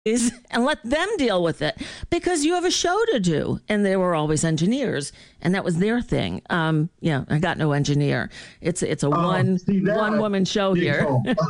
and let them deal with it because you have a show to do. And they were always engineers, and that was their thing. Yeah, I got no engineer. It's a one woman show here.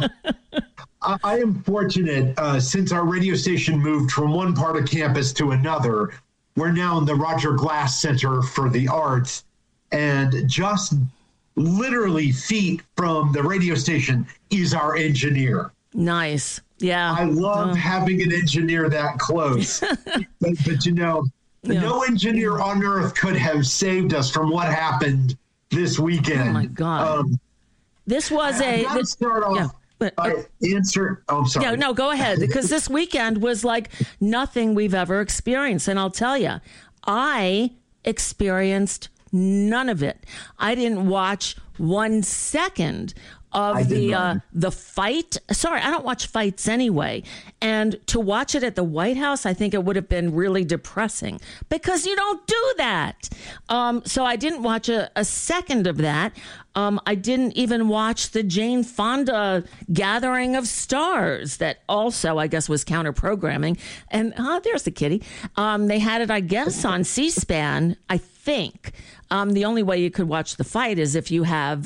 I am fortunate since our radio station moved from one part of campus to another. We're now in the Roger Glass Center for the Arts, and just literally feet from the radio station is our engineer. Nice. Yeah. I love having an engineer that close. but no engineer on earth could have saved us from what happened this weekend. Oh, my God. This was start off by answer. Oh, I'm sorry. Yeah, no, go ahead. Because this weekend was like nothing we've ever experienced. And I'll tell you, I experienced none of it. I didn't watch 1 second of the fight. Sorry, I don't watch fights anyway. And to watch it at the White House, I think it would have been really depressing because you don't do that. So I didn't watch a second of that. I didn't even watch the Jane Fonda Gathering of Stars that also, I guess, was counter programming. And there's the kitty. They had it, I guess, on C-SPAN, I think. The only way you could watch the fight is if you have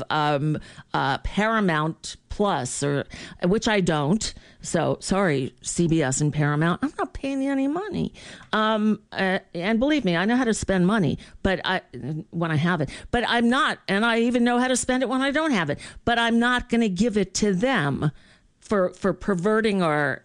Paramount Plus, which I don't. So sorry, CBS and Paramount. I'm not paying you any money. And believe me, I know how to spend money, but when I have it. But I'm not, and I even know how to spend it when I don't have it. But I'm not going to give it to them for perverting our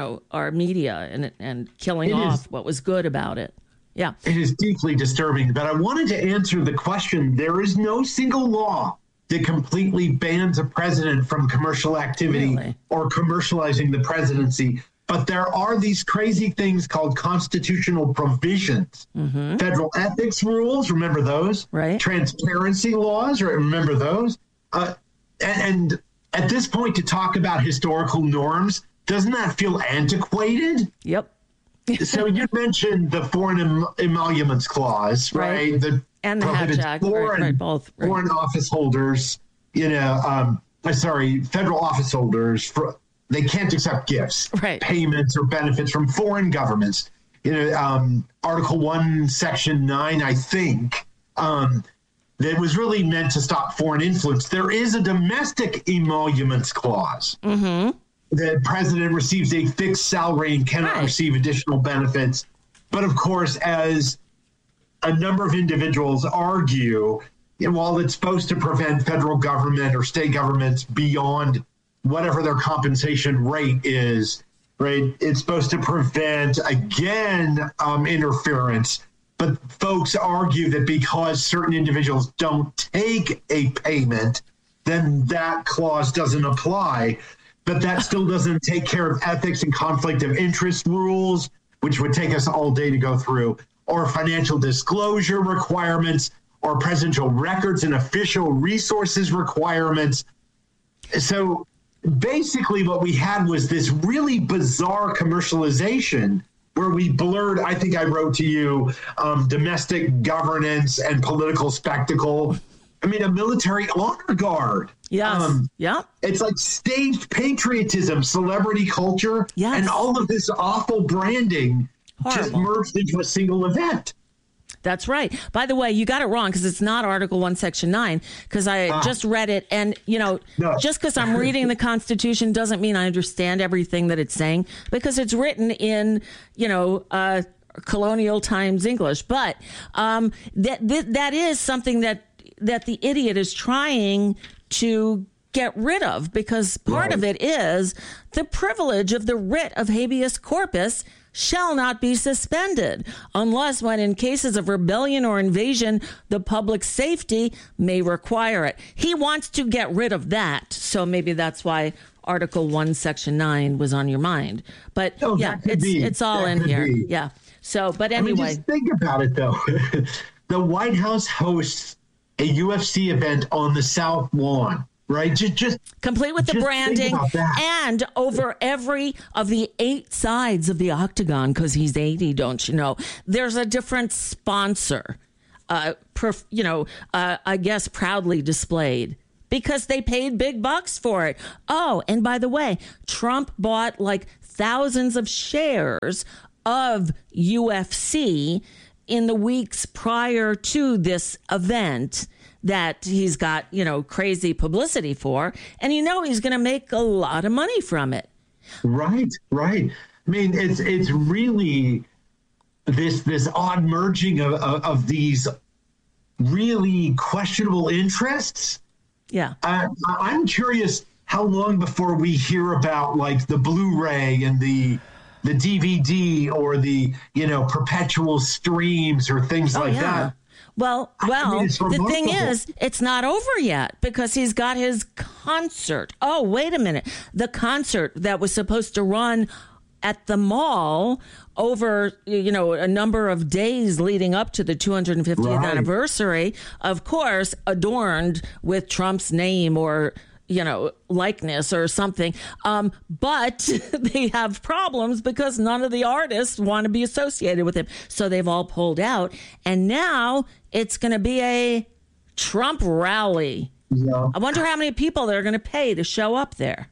media and killing off what was good about it. Yeah. It is deeply disturbing, but I wanted to answer the question. There is no single law that completely bans a president from commercial activity or commercializing the presidency. But there are these crazy things called constitutional provisions, federal ethics rules. Remember those? Right. Transparency laws. Remember those? And at this point, to talk about historical norms, doesn't that feel antiquated? Yep. So you mentioned the Foreign Emoluments Clause, right? And the Hatch Act, both. Right. Foreign office holders, federal office holders, they can't accept gifts, payments, or benefits from foreign governments. Article 1, Section 9, I think, that was really meant to stop foreign influence. There is a domestic emoluments clause. Mm-hmm. The president receives a fixed salary and cannot receive additional benefits. But of course, as a number of individuals argue, while it's supposed to prevent federal government or state governments beyond whatever their compensation rate is, right? It's supposed to prevent, again, interference. But folks argue that because certain individuals don't take a payment, then that clause doesn't apply. But that still doesn't take care of ethics and conflict of interest rules, which would take us all day to go through, or financial disclosure requirements, or presidential records and official resources requirements. So basically what we had was this really bizarre commercialization where we blurred, I think I wrote to you, domestic governance and political spectacle. I mean, a military honor guard. Yes. It's like staged patriotism, celebrity culture, and all of this awful branding just merged into a single event. That's right. By the way, you got it wrong because it's not Article 1, Section 9, because I just read it. And, just because I'm reading the Constitution doesn't mean I understand everything that it's saying, because it's written in, colonial times English. But that is something that the idiot is trying to get rid of, because part of it is the privilege of the writ of habeas corpus shall not be suspended unless when in cases of rebellion or invasion, the public safety may require it. He wants to get rid of that. So maybe that's why Article 1, Section 9 was on your mind. But it's all in here. Yeah. So, but anyway. Just think about it, though. The White House hosts a UFC event on the South Lawn, right? Just complete with the branding and over every of the 8 sides of the octagon, because he's 80, don't you know? There's a different sponsor, I guess proudly displayed, because they paid big bucks for it. Oh, and by the way, Trump bought like thousands of shares of UFC in the weeks prior to this event that he's got, crazy publicity for. And he's going to make a lot of money from it. Right. I mean, it's really this odd merging of these really questionable interests. Yeah. I'm curious how long before we hear about like the Blu-ray and the DVD or the, perpetual streams or things like that. Well, the thing is, it's not over yet because he's got his concert. Oh, wait a minute. The concert that was supposed to run at the mall over, a number of days leading up to the 250th anniversary, of course, adorned with Trump's name or likeness or something. But they have problems because none of the artists want to be associated with him. So they've all pulled out. And now it's going to be a Trump rally. Yeah. I wonder how many people they're going to pay to show up there.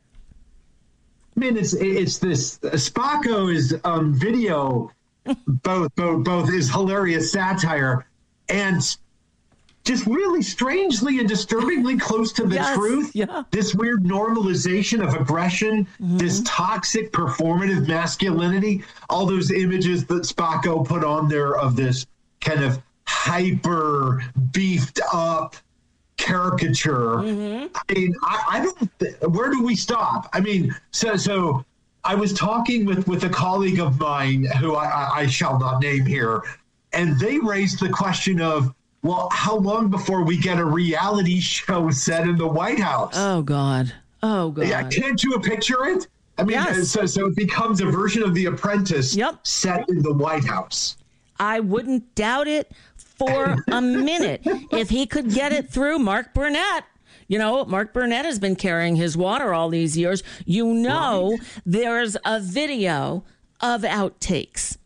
I mean, it's this Spacco's video, both is hilarious satire and just really strangely and disturbingly close to the truth. Yeah. This weird normalization of aggression, this toxic performative masculinity, all those images that Spacco put on there of this kind of hyper beefed up caricature. I mean, I don't, where do we stop? I mean, so I was talking with a colleague of mine who I shall not name here, and they raised the question of, well, how long before we get a reality show set in the White House? Oh, God. Yeah, can't you picture it? I mean, so it becomes a version of The Apprentice set in the White House. I wouldn't doubt it for a minute. If he could get it through Mark Burnett. Mark Burnett has been carrying his water all these years. There's a video of outtakes.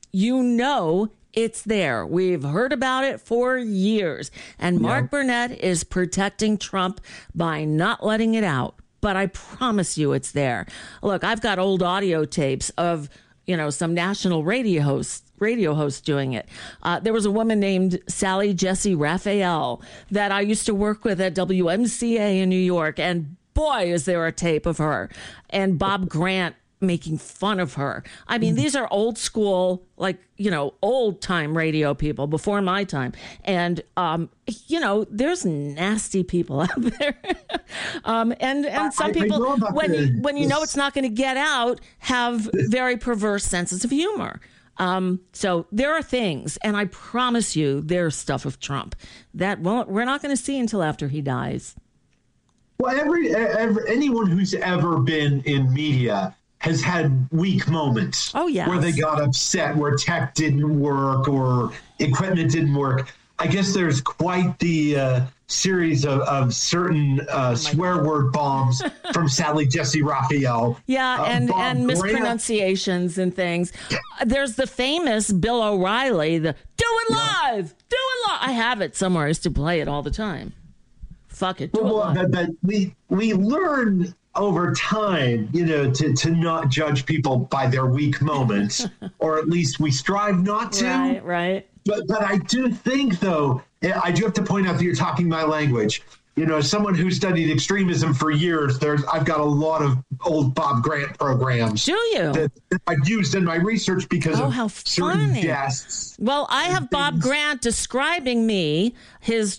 It's there. We've heard about it for years. And Mark Burnett is protecting Trump by not letting it out. But I promise you it's there. Look, I've got old audio tapes of, some national radio hosts doing it. There was a woman named Sally Jesse Raphael that I used to work with at WMCA in New York. And boy, is there a tape of her. And Bob Grant making fun of her. I mean, these are old school, old time radio people before my time. And, there's nasty people out there. And some people, when you know it's not going to get out, have very perverse senses of humor. So there are things, and I promise you there's stuff of Trump that we're not going to see until after he dies. Well, anyone who's ever been in media has had weak moments. Oh, yeah. Where they got upset, where tech didn't work or equipment didn't work. I guess there's quite the series of certain swear word bombs from Sally Jesse Raphael. Yeah, and mispronunciations and things. There's the famous Bill O'Reilly, do it live! Do it live! I have it somewhere. I used to play it all the time. Fuck it, do it live. But we learn over time, to not judge people by their weak moments, or at least we strive not to. Right. But I do think, though, I do have to point out that you're talking my language. As someone who studied extremism for years, I've got a lot of old Bob Grant programs. Do you? That I've used in my research because of certain guests. Well, I have Bob Grant describing me, his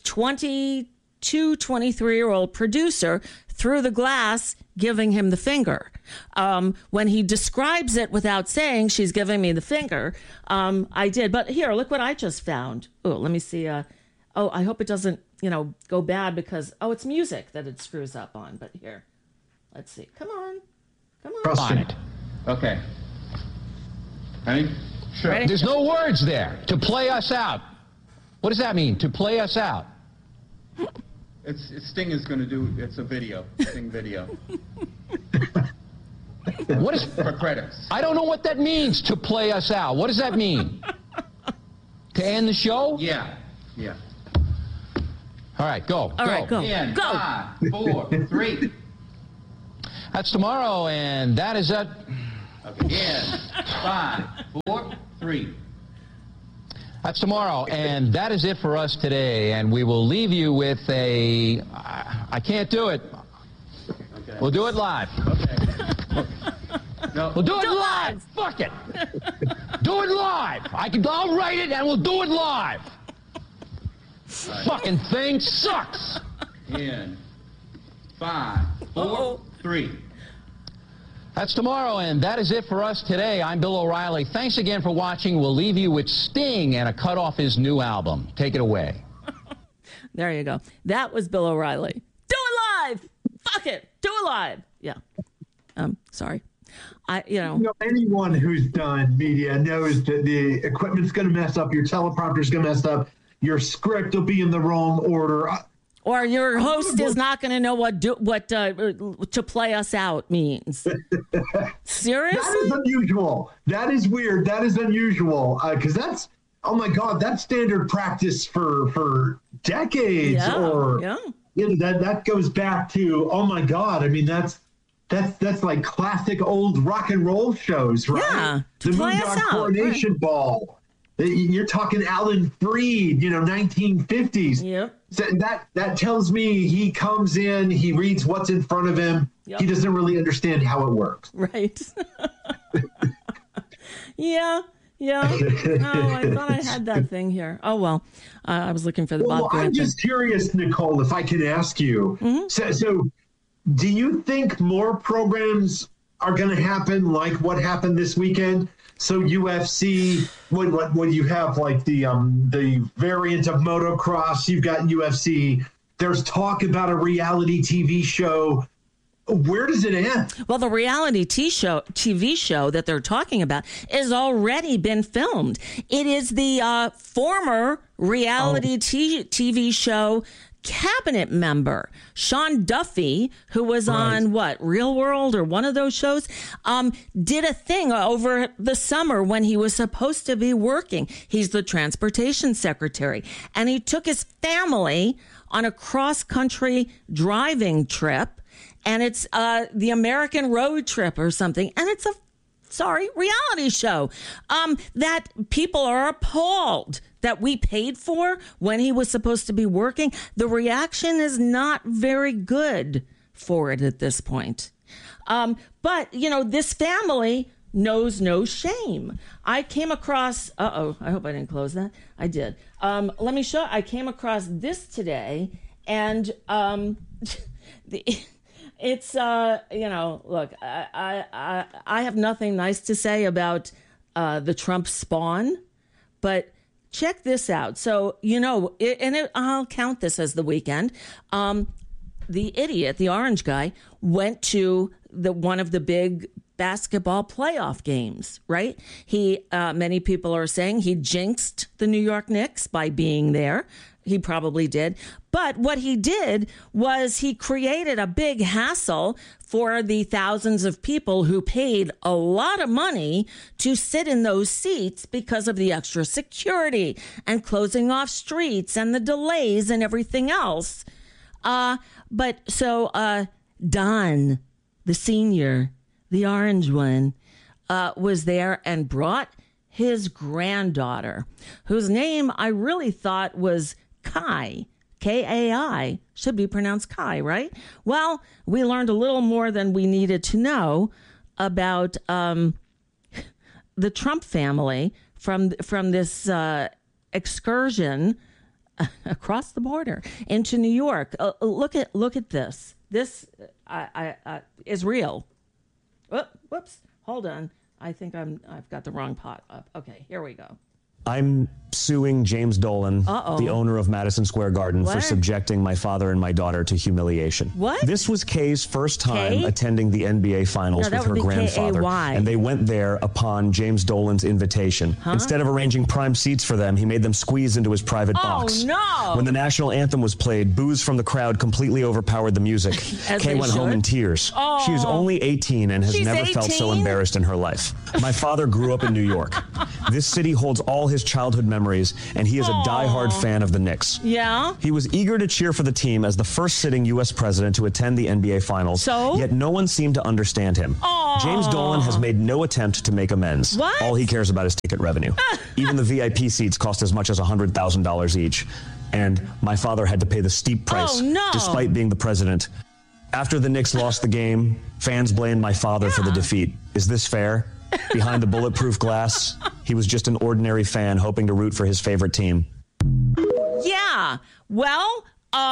23-year-old producer, through the glass, giving him the finger. When he describes it without saying she's giving me the finger, I did. But here, look what I just found. Oh, let me see. I hope it doesn't, go bad because, it's music that it screws up on. But here, let's see. Come on. On it. Okay. Ready? Sure. Ready? There's no words there. To play us out. What does that mean? To play us out? Sting is going to do. It's a video. Sting video. What is for credits? I don't know what that means. To play us out. What does that mean? To end the show? Yeah. All right, go. All right, go. In go. 5, 4, 3. That's tomorrow, and that is it. Okay. In 5, 4, 3. That's tomorrow, and that is it for us today. And we will leave you with a... I can't do it. Okay. We'll do it live. Okay. No. We'll do it live. Fuck it. Do it live. I'll write it, and we'll do it live. Right. Fucking thing sucks. In 5, 4, 3. That's tomorrow, and that is it for us today. I'm Bill O'Reilly. Thanks again for watching. We'll leave you with Sting and a cut off his new album. Take it away. There you go. That was Bill O'Reilly. Do it live. Fuck it. Do it live. Yeah. Sorry. Anyone who's done media knows that the equipment's going to mess up. Your teleprompter's going to mess up. Your script will be in the wrong order. Or your host is not going to know what to play us out means. Seriously? That is unusual. That is weird. That is unusual. Because that's, oh my God, that's standard practice for decades. That goes back to, oh my God. I mean, that's like classic old rock and roll shows, right? Yeah. The Moondog Coronation Ball. You're talking Alan Freed, 1950s. Yep. So that tells me he comes in, he reads what's in front of him. Yep. He doesn't really understand how it works. Right. Yeah. Oh, I thought I had that thing here. Oh, well, I was looking for the Bob Grant. I'm just curious, Nicole, if I can ask you. Mm-hmm. So do you think more programs are going to happen like what happened this weekend? So UFC, when you have like the variant of motocross, you've got UFC. There's talk about a reality TV show. Where does it end? Well, the reality TV show that they're talking about has already been filmed. It is the former reality TV show cabinet member Sean Duffy, who was on Real World or one of those shows, did a thing over the summer when he was supposed to be working. He's the transportation secretary, and he took his family on a cross-country driving trip, and it's the American Road Trip or something, and it's a reality show that people are appalled that we paid for when he was supposed to be working. The reaction is not very good for it at this point. But, this family knows no shame. I came across, I hope I didn't close that. I did. Let me show, I came across this today, and it's, look, I have nothing nice to say about the Trump spawn, but check this out. So, I'll count this as the weekend. The idiot, the orange guy, went to one of the big basketball playoff games, right? Many people are saying he jinxed the New York Knicks by being there. He probably did. But what he did was he created a big hassle for the thousands of people who paid a lot of money to sit in those seats because of the extra security and closing off streets and the delays and everything else. Don, the senior, the orange one, was there and brought his granddaughter, whose name I really thought was Kai, Kai, should be pronounced Kai, right? Well, we learned a little more than we needed to know about the Trump family from this excursion across the border into New York. Look at this. This is real. Whoops! Hold on. I think I've got the wrong pot up. Okay, here we go. I'm suing James Dolan, the owner of Madison Square Garden, for subjecting my father and my daughter to humiliation. What? This was Kay's first time attending the NBA Finals with her grandfather, K-A-Y. and they went there upon James Dolan's invitation. Instead of arranging prime seats for them, he made them squeeze into his private box. Oh, no! When the national anthem was played, boos from the crowd completely overpowered the music. Kay went home in tears. Oh. She is only 18 and has never felt so embarrassed in her life. My father grew up in New York. This city holds all his childhood memories, and he is a diehard fan of the Knicks. Yeah? He was eager to cheer for the team as the first sitting U.S. president to attend the NBA Finals, yet no one seemed to understand him. James Dolan has made no attempt to make amends. What? All he cares about is ticket revenue. Even the VIP seats cost as much as $100,000 each. And my father had to pay the steep price, despite being the president. After the Knicks lost the game, fans blamed my father for the defeat. Is this fair? Behind the bulletproof glass, he was just an ordinary fan hoping to root for his favorite team. Yeah. Well,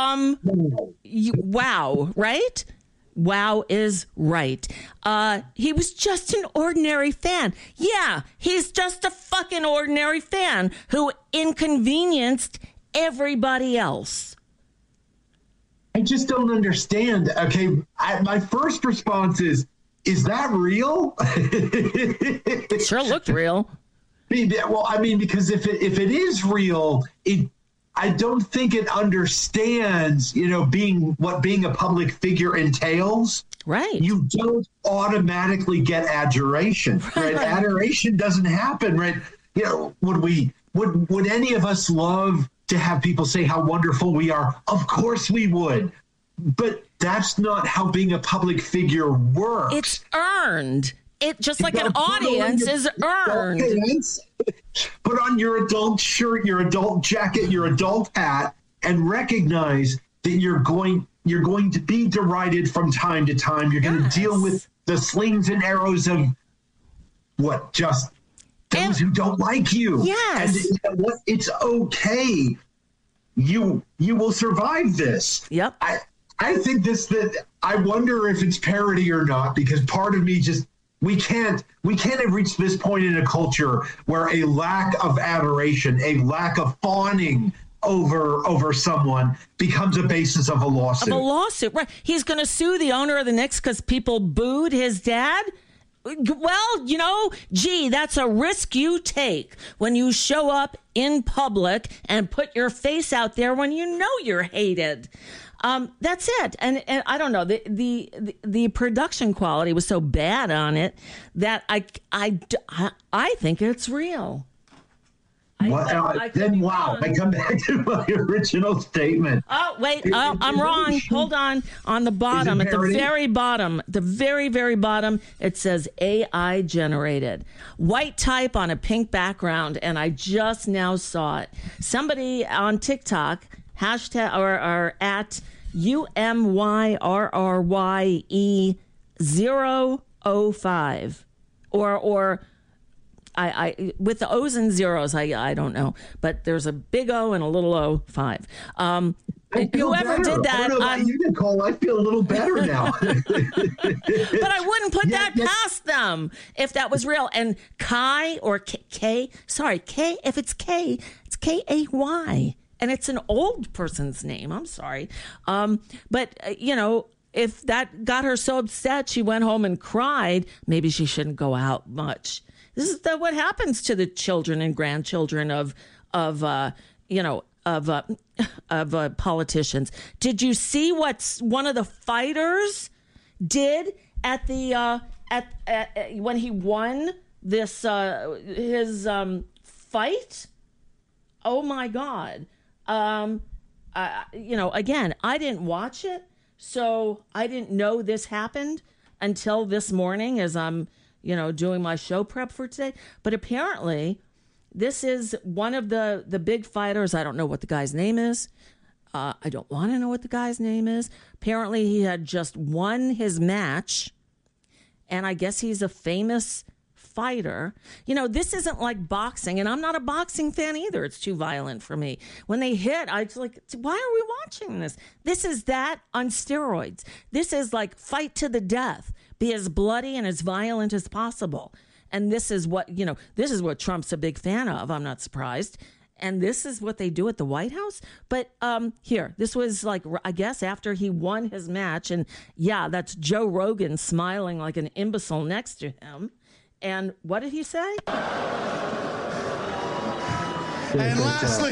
wow, right? Wow is right. He was just an ordinary fan. Yeah, he's just a fucking ordinary fan who inconvenienced everybody else. I just don't understand. Okay, my first response is that real? It sure looked real. Well, I mean, because if it is real, I don't think it understands, being a public figure entails. Right. You don't automatically get adoration. Right? Adoration doesn't happen. Right. Would any of us love to have people say how wonderful we are? Of course we would. But that's not how being a public figure works. It's earned. It just like an audience is earned. Put on your adult shirt, your adult jacket, your adult hat, and recognize that you're going to be derided from time to time. You're going to deal with the slings and arrows of just those who don't like you. Yes. And it's okay. You will survive this. Yep. I think I wonder if it's parody or not, because part of me just, we can't have reached this point in a culture where a lack of adoration, a lack of fawning over someone becomes a basis of a lawsuit. Right. He's going to sue the owner of the Knicks because people booed his dad. Well, that's a risk you take when you show up in public and put your face out there when you know you're hated. That's it. And I don't know, the production quality was so bad on it that I think it's real. I come back to my original statement. Oh, wait. I'm wrong. Hold on. On the bottom, at the very bottom, the very, very bottom, it says AI generated. White type on a pink background, and I just now saw it. Somebody on TikTok, hashtag or at UMYRRYE005 or I with the O's and zeros, I don't know, but there's a big O and a little 05. Whoever did that, Nicole, I feel a little better now. But I wouldn't put that past them if that was real. And Kai or K, if it's K, it's Kay. And it's an old person's name. I'm sorry. But if that got her so upset she went home and cried, maybe she shouldn't go out much. This is what happens to the children and grandchildren of politicians. Did you see what one of the fighters did at the when he won this his fight? Oh my God. Again, I didn't watch it, so I didn't know this happened until this morning as I'm, doing my show prep for today. But apparently, this is one of the big fighters. I don't know what the guy's name is. I don't want to know what the guy's name is. Apparently, he had just won his match, and I guess he's a famous fighter. This isn't like boxing, and I'm not a boxing fan either. It's too violent for me. When they hit, I was like, why are we watching this? This is that on steroids. This is like fight to the death. Be as bloody and as violent as possible. And this is what, this is what Trump's a big fan of. I'm not surprised. And this is what they do at the White House. But this was like, I guess, after he won his match. And yeah, that's Joe Rogan smiling like an imbecile next to him. And what did he say? And lastly,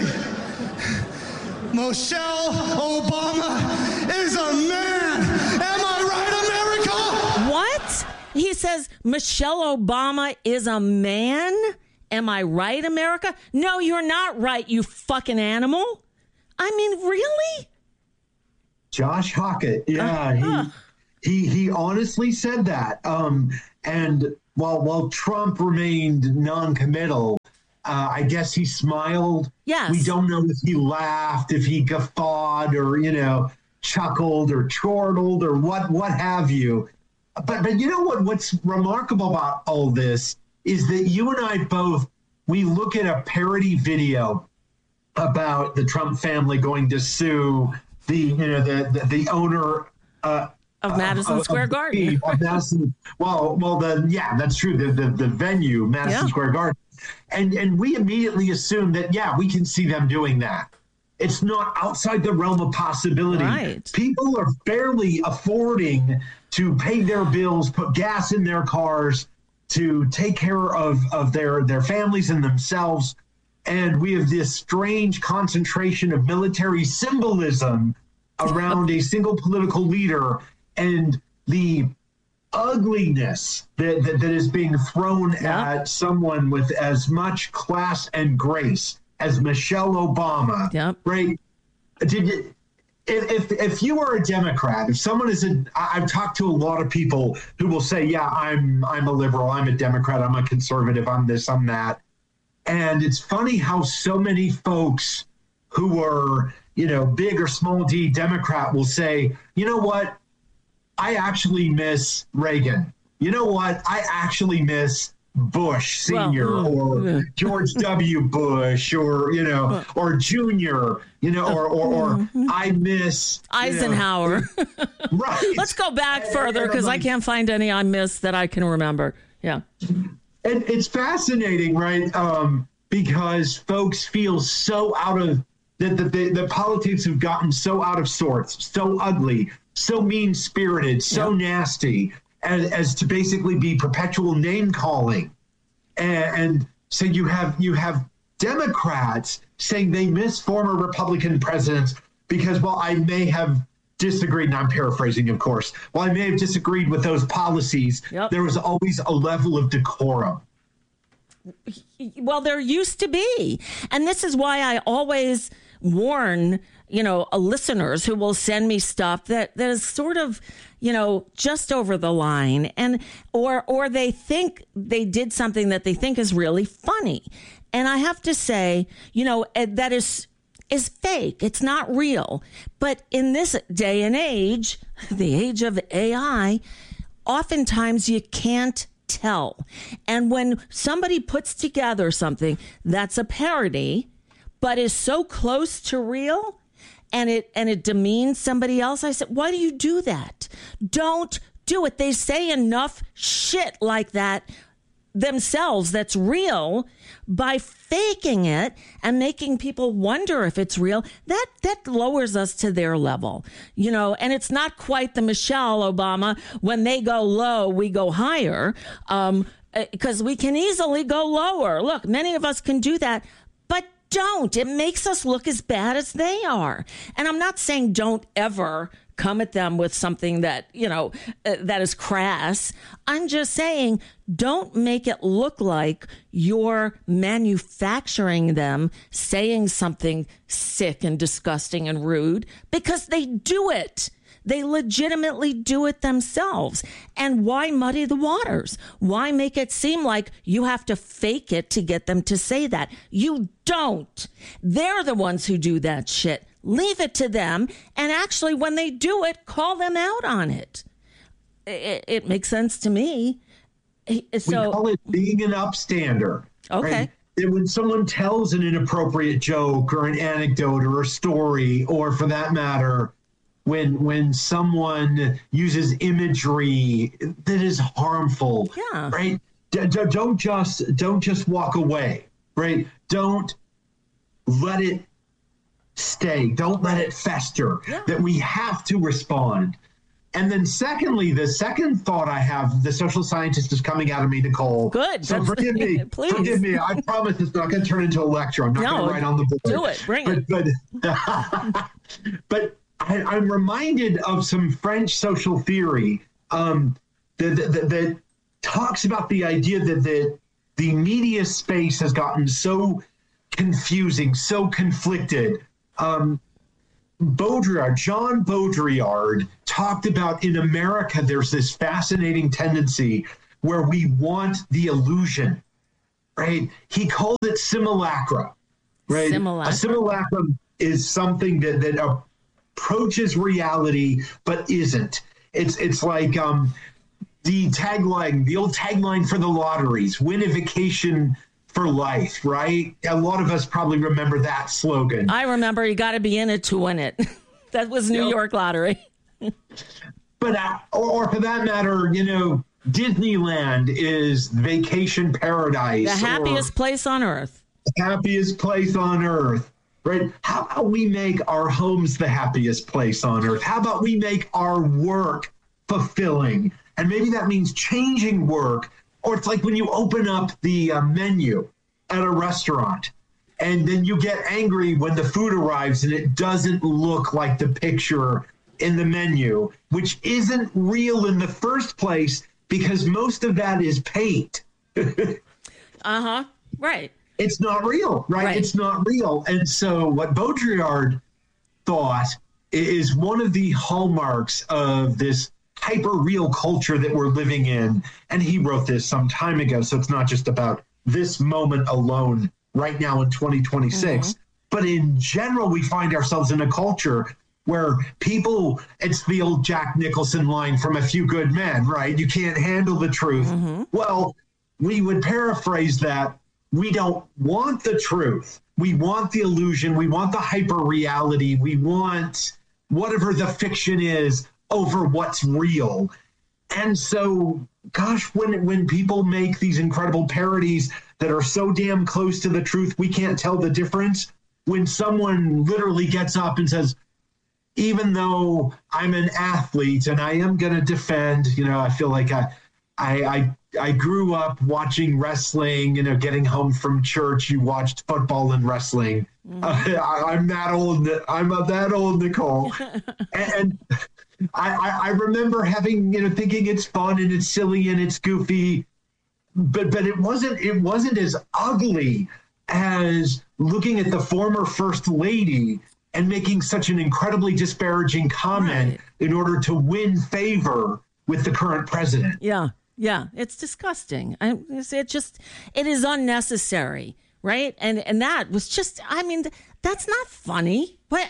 Michelle Obama is a man. Am I right, America? What? He says Michelle Obama is a man? Am I right, America? No, you're not right, you fucking animal. I mean, really? Josh Hockett. Yeah, he honestly said that. And while Trump remained non-committal, I guess he smiled. Yes. We don't know if he laughed, if he guffawed, or chuckled or chortled or what have you. But you know what's remarkable about all this is that you and I both, we look at a parody video about the Trump family going to sue the owner of Madison Square Garden. Of Madison, that's true. The venue, Madison Square Garden. And we immediately assume that, we can see them doing that. It's not outside the realm of possibility. Right. People are barely affording to pay their bills, put gas in their cars, to take care of their families and themselves. And we have this strange concentration of military symbolism around a single political leader, and the ugliness that is being thrown at someone with as much class and grace as Michelle Obama. Yep. Right? If you are a Democrat, if someone is I've talked to a lot of people who will say, I'm a liberal, I'm a Democrat, I'm a conservative, I'm this, I'm that. And it's funny how so many folks who are, big or small d Democrat will say, you know what? I actually miss Reagan. You know what? I actually miss Bush Sr. or George W. Bush or Jr., or I miss Eisenhower. Right. Let's go back further because I can't find any I miss that I can remember. Yeah. And it's fascinating, right? Because folks feel so out of the politics have gotten so out of sorts, so ugly, so mean-spirited, so nasty, as to basically be perpetual name-calling. And so you have Democrats saying they miss former Republican presidents because, while I may have disagreed, and I'm paraphrasing, of course, while I may have disagreed with those policies, there was always a level of decorum. Well, there used to be. And this is why I always warn, listeners who will send me stuff that is sort of, just over the line, and or they think they did something that they think is really funny. And I have to say, that is fake. It's not real. But in this day and age, the age of AI, oftentimes you can't tell. And when somebody puts together something that's a parody, but is so close to real, and it demeans somebody else, I said, why do you do that? Don't do it. They say enough shit like that themselves that's real by faking it and making people wonder if it's real. That lowers us to their level, and it's not quite the Michelle Obama, when they go low, we go higher, because we can easily go lower. Look, many of us can do that, but don't. It makes us look as bad as they are. And I'm not saying don't ever come at them with something that, that is crass. I'm just saying don't make it look like you're manufacturing them saying something sick and disgusting and rude, because they do it. They legitimately do it themselves. And why muddy the waters? Why make it seem like you have to fake it to get them to say that? You don't. They're the ones who do that shit. Leave it to them. And actually, when they do it, call them out on it. It makes sense to me. So, we call it being an upstander. Okay. Right? And when someone tells an inappropriate joke or an anecdote or a story, or for that matter, when someone uses imagery that is harmful, right? Don't just walk away, right? Don't let it stay. Don't let it fester. That we have to respond. And then secondly, the second thought I have, the social scientist is coming out of me, Nicole. Good. So forgive me. Please. Forgive me. I promise it's not going to turn into a lecture. I'm not going to write on the board. Do it. Bring it. But I'm reminded of some French social theory that talks about the idea that the media space has gotten so confusing, so conflicted. John Baudrillard talked about, in America, there's this fascinating tendency where we want the illusion, right? He called it simulacra, right? A simulacrum is something that approaches reality but isn't. It's like the old tagline for the lotteries: winification for life, right? A lot of us probably remember that slogan. I remember you got to be in it to win it. That was New York Lottery. But, or for that matter, Disneyland is vacation paradise. The happiest place on earth. The happiest place on earth, right? How about we make our homes the happiest place on earth? How about we make our work fulfilling? And maybe that means changing work. Or it's like when you open up the menu at a restaurant and then you get angry when the food arrives and it doesn't look like the picture in the menu, which isn't real in the first place because most of that is paint. Right. It's not real, right? It's not real. And so what Baudrillard thought is one of the hallmarks of this hyper-real culture that we're living in. And he wrote this some time ago, so it's not just about this moment alone right now in 2026. But in general, we find ourselves in a culture where people, it's the old Jack Nicholson line from A Few Good Men, right? You can't handle the truth. Well, we would paraphrase that. We don't want the truth. We want the illusion. We want the hyper-reality. We want whatever the fiction is over what's real. And so, gosh, when people make these incredible parodies that are so damn close to the truth, we can't tell the difference. When someone literally gets up and says, even though I'm an athlete and I am going to defend, I feel like I grew up watching wrestling, getting home from church, you watched football and wrestling. I'm that old. I'm that old, Nicole. And I remember having, thinking it's fun and it's silly and it's goofy, but it wasn't as ugly as looking at the former first lady and making such an incredibly disparaging comment in order to win favor with the current president. Yeah, it's disgusting. It is unnecessary, right? And that was just, that's not funny. But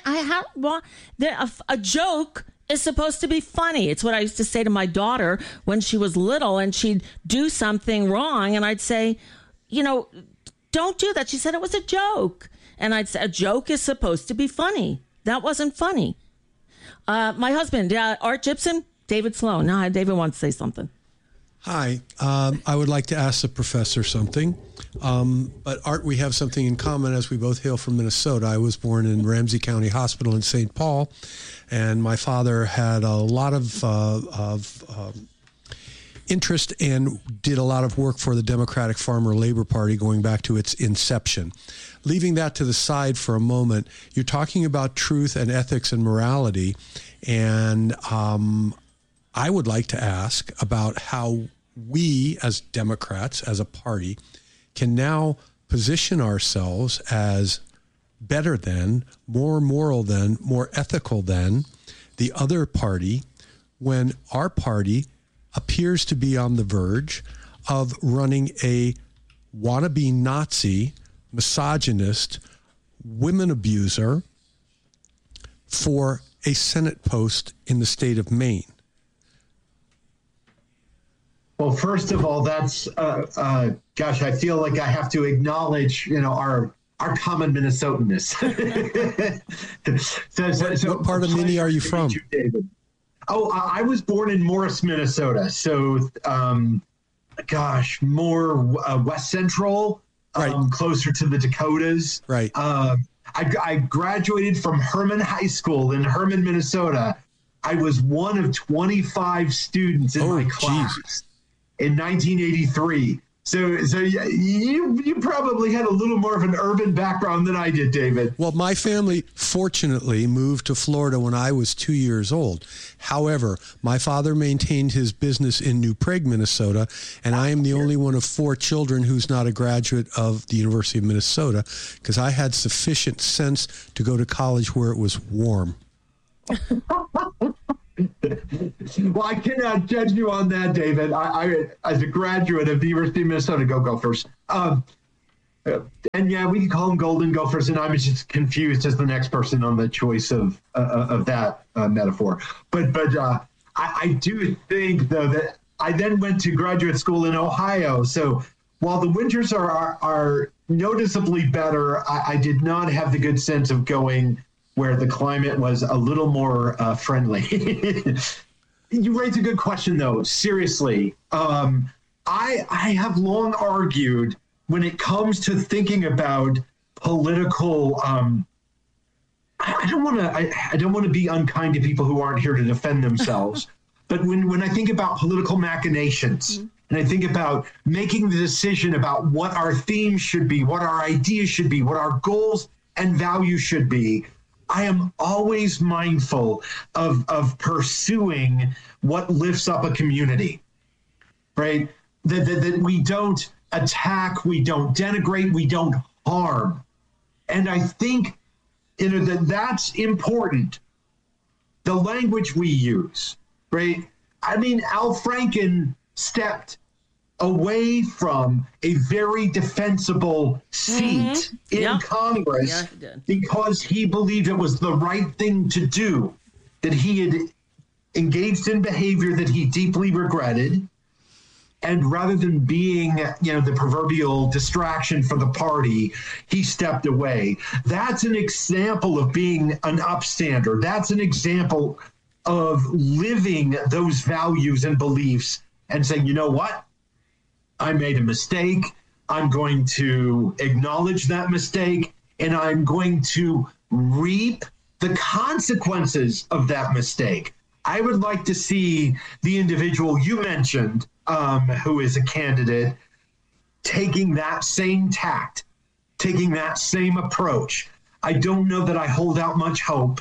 a joke is supposed to be funny. It's what I used to say to my daughter when she was little and she'd do something wrong. And I'd say, don't do that. She said it was a joke. And I'd say, a joke is supposed to be funny. That wasn't funny. My husband, Art Gibson, David Sloan. No, David wants to say something. Hi. I would like to ask the professor something. But Art, we have something in common as we both hail from Minnesota. I was born in Ramsey County Hospital in St. Paul, and my father had a lot of interest and did a lot of work for the Democratic Farmer Labor Party going back to its inception. Leaving that to the side for a moment, you're talking about truth and ethics and morality, and I would like to ask about how we as Democrats, as a party, can now position ourselves as better than, more moral than, more ethical than the other party when our party appears to be on the verge of running a wannabe Nazi, misogynist, women abuser for a Senate post in the state of Maine. Well, first of all, that's, gosh, I feel like I have to acknowledge, our common Minnesotanness. so what part of Minnie are you from? David. Oh, I was born in Morris, Minnesota. So, more West Central, closer to the Dakotas. Right. I graduated from Herman High School in Herman, Minnesota. I was one of 25 students in my class in 1983. So you probably had a little more of an urban background than I did, David. Well, my family fortunately moved to Florida when I was 2 years old. However, my father maintained his business in New Prague, Minnesota, and I am the only one of 4 children who's not a graduate of the University of Minnesota because I had sufficient sense to go to college where it was warm. Well, I cannot judge you on that, David. I as a graduate of the University of Minnesota, go Gophers. And yeah, we can call them Golden Gophers, and I'm just confused as the next person on the choice of that metaphor. But I do think, though, that I then went to graduate school in Ohio. So while the winters are noticeably better, I did not have the good sense of going where the climate was a little more friendly. You raise a good question, though. Seriously, I have long argued when it comes to thinking about political, I don't want to be unkind to people who aren't here to defend themselves. But when I think about political machinations, and I think about making the decision about what our themes should be, what our ideas should be, what our goals and values should be, I am always mindful of pursuing what lifts up a community, right? That we don't attack, we don't denigrate, we don't harm. And I think that's important. The language we use, right? I mean, Al Franken stepped away from a very defensible seat in Congress because he believed it was the right thing to do, that he had engaged in behavior that he deeply regretted. And rather than being, the proverbial distraction for the party, he stepped away. That's an example of being an upstander. That's an example of living those values and beliefs and saying, you know what? I made a mistake. I'm going to acknowledge that mistake, and I'm going to reap the consequences of that mistake. I would like to see the individual you mentioned, who is a candidate, taking that same tact, taking that same approach. I don't know that I hold out much hope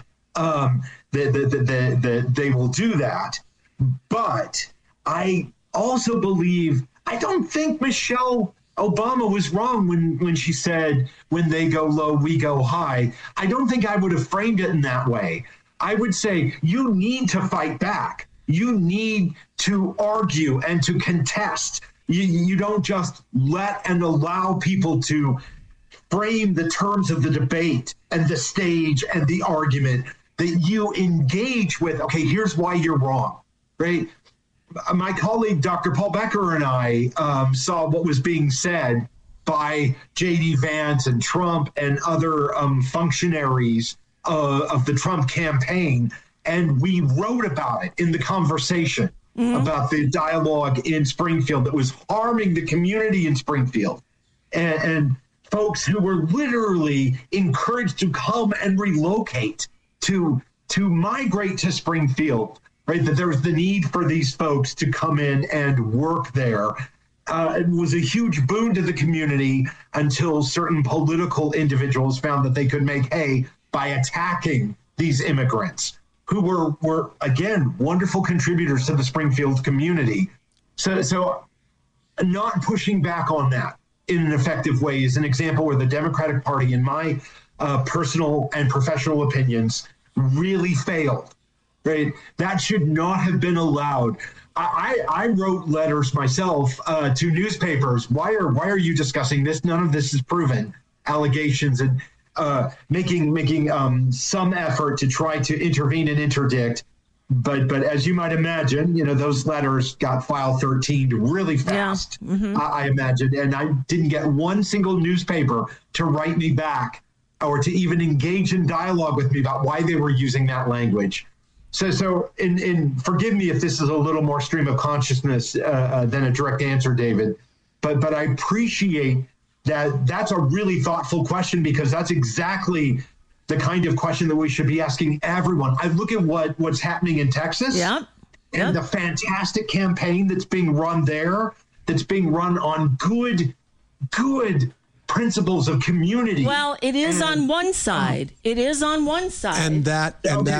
that they will do that. But I also believe, I don't think Michelle Obama was wrong when she said, when they go low, we go high. I don't think I would have framed it in that way. I would say you need to fight back. You need to argue and to contest. You don't just let and allow people to frame the terms of the debate and the stage and the argument, that you engage with, okay, here's why you're wrong, right? My colleague, Dr. Paul Becker, and I saw what was being said by J.D. Vance and Trump and other functionaries of the Trump campaign. And we wrote about it in The Conversation, about the dialogue in Springfield that was harming the community in Springfield. And folks who were literally encouraged to come and relocate, to migrate to Springfield, right? That there was the need for these folks to come in and work there. It was a huge boon to the community until certain political individuals found that they could make hay by attacking these immigrants, who were again, wonderful contributors to the Springfield community. So not pushing back on that in an effective way is an example where the Democratic Party, in my personal and professional opinions, really failed, right? That should not have been allowed. I wrote letters myself to newspapers. Why are you discussing this? None of this is proven. Allegations, and making some effort to try to intervene and interdict. But as you might imagine, those letters got file 13 really fast, I imagine. And I didn't get one single newspaper to write me back or to even engage in dialogue with me about why they were using that language. So forgive me if this is a little more stream of consciousness than a direct answer, David, but I appreciate that's a really thoughtful question, because that's exactly the kind of question that we should be asking everyone. I look at what's happening in Texas and the fantastic campaign that's being run there, that's being run on good principles of community. Well, it is on one side. It is on one side. And that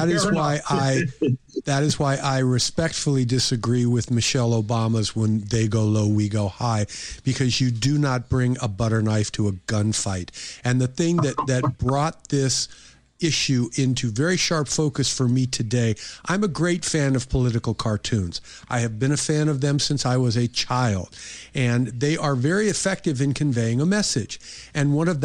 is why I respectfully disagree with Michelle Obama's when they go low, we go high, because you do not bring a butter knife to a gunfight. And the thing that brought this issue into very sharp focus for me today. I'm a great fan of political cartoons. I have been a fan of them since I was a child, and they are very effective in conveying a message. And one of